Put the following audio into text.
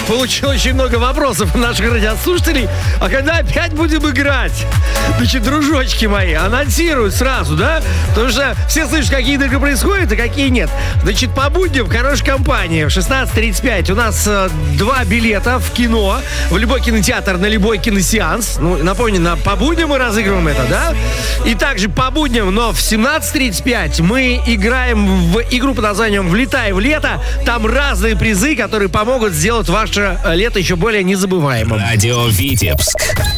получил очень много вопросов наших радиослушателей. А когда опять будем играть? Значит, дружочки мои, анонсируют сразу, да? Потому что все слышат, какие игры происходят, а какие нет. Значит, по будням в хорошей компании в 16:35 у нас 2 билета в кино, в любой кинотеатр, на любой киносеанс. Ну, напомню, по будням мы разыгрываем это, да? И также по будням, но в 17:35 мы играем в игру под названием «Влетай в лето». Там разные призы, которые помогут сделать ваше лето еще более незабываемым. Радио Витебск.